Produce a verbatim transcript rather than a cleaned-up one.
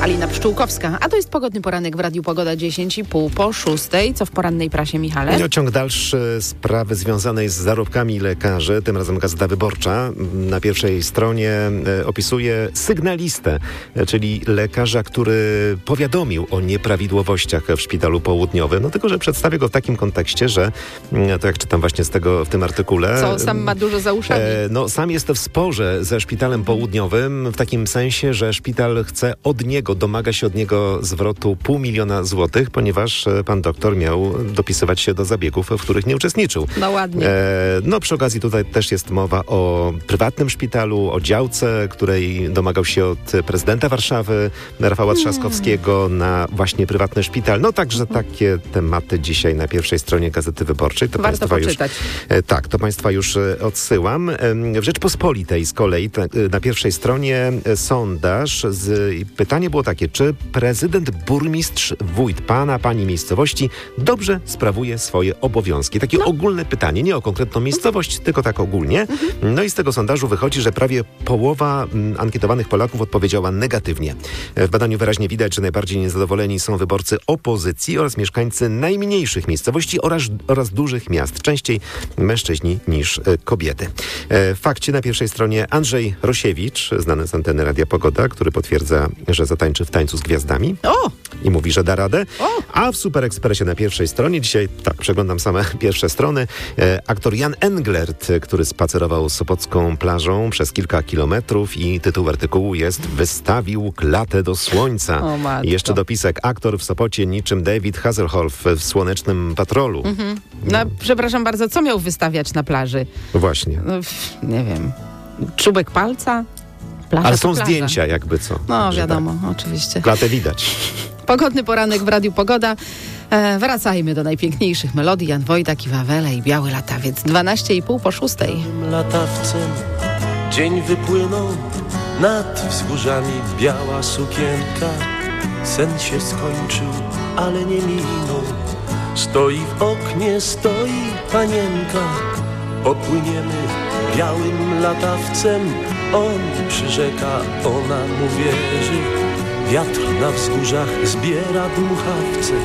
Alina Pszczółkowska. A to jest pogodny poranek w Radiu Pogoda, dziesięć i pół po szóstej. Co w porannej prasie, Michale? No, ciąg dalszy sprawy związanej z zarobkami lekarzy. Tym razem Gazeta Wyborcza na pierwszej stronie e, opisuje sygnalistę, e, czyli lekarza, który powiadomił o nieprawidłowościach w szpitalu południowym. No tylko, że przedstawię go w takim kontekście, że e, to jak czytam właśnie z tego w tym artykule. Co, sam ma dużo za uszami? E, no, sam jest w sporze ze szpitalem południowym w takim sensie, że szpital chce od niego, domaga się od niego zwrotu pół miliona złotych, ponieważ e, pan doktor miał dopisywać się do zabiegów, w których nie uczestniczył. No ładnie. E, no przy okazji tutaj też jest mowa o prywatnym szpitalu, o działce, której domagał się od prezydenta Warszawy, Rafała Trzaskowskiego, hmm. na właśnie prywatny szpital. No także takie tematy dzisiaj na pierwszej stronie Gazety Wyborczej. To Warto państwa poczytać. Już, e, tak, to państwa już e, odsyłam. E, w Rzeczpospolitej z kolei te, na pierwszej stronie e, sondaż. Z, pytanie było takie, czy prezydent, burmistrz, wójt pana, pani miejscowości dobrze sprawuje swoje obowiązki? Takie no. ogólne pytanie, nie o konkretną miejscowość, tylko tak ogólnie. Mhm. No i z tego sondażu wychodzi, że prawie połowa m, ankietowanych Polaków odpowiedziała negatywnie. W badaniu wyraźnie widać, że najbardziej niezadowoleni są wyborcy opozycji oraz mieszkańcy najmniejszych miejscowości oraz, oraz dużych miast. Częściej mężczyźni niż e, kobiety. E, w fakcie na pierwszej stronie Andrzej Rosiewicz, znany z anteny Radia Pogoda, który potwierdza, że zatańczy w tańcu z gwiazdami. O! I mówi, że da radę. O! A w Super Ekspresie na pierwszej stronie, dzisiaj tak, przeglądam same pierwsze strony, e, aktor Jan Englert, który spacerował sopocką plażą przez kilka kilometrów i tytuł artykułu jest Wystawił klatę do słońca. O matko. I jeszcze dopisek, aktor w Sopocie niczym David Hasselhoff w Słonecznym Patrolu. Mhm. No, przepraszam bardzo, co miał wystawiać na plaży? Właśnie. No, nie wiem, czubek palca? Plaża Ale są plaża. zdjęcia jakby co. No że wiadomo, tak. oczywiście. Klatę widać. Pogodny poranek w Radiu Pogoda. E, wracajmy do najpiękniejszych melodii. Jan Wojdak i Wawele i Biały Latawiec. dwanaście i pół po szóstej. Latawcem dzień wypłynął, nad wzgórzami biała sukienka. Sen się skończył, ale nie minął. Stoi w oknie, stoi panienka. Popłyniemy białym latawcem. On przyrzeka, ona mu wierzy. Wiatr na wzgórzach zbiera dmuchawce.